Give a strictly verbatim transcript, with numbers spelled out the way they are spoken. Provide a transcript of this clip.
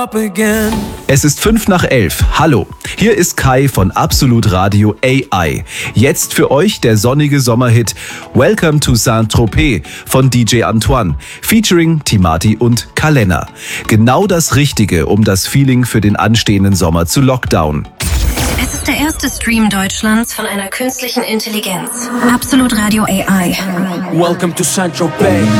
up again. Es ist fünf nach elf. Hallo, hier ist Kai von Absolut Radio A I. Jetzt für euch der sonnige Sommerhit Welcome to Saint-Tropez von D J Antoine, featuring Timati und Kalena. Genau das Richtige, um das Feeling für den anstehenden Sommer zu lockdown. Es ist der erste Stream Deutschlands von einer künstlichen Intelligenz. Absolut Radio A I. Welcome to Saint-Tropez.